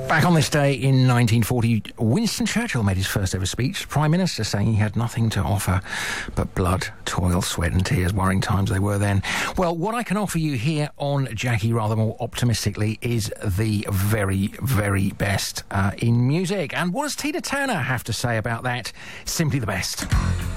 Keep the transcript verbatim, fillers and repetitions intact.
Back on this day in nineteen forty, Winston Churchill made his first ever speech. Prime Minister saying he had nothing to offer but blood, toil, sweat and tears. Worrying times they were then. Well, what I can offer you here on Jackie rather more optimistically is the very, very best uh, in music. And what does Tina Turner have to say about that? Simply the best.